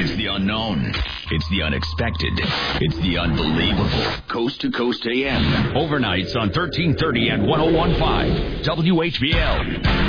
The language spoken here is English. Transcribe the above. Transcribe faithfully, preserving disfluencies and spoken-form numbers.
It's the unknown. It's the unexpected. It's the unbelievable. Coast to Coast A M. Overnights on thirteen thirty and one oh one point five W H B L.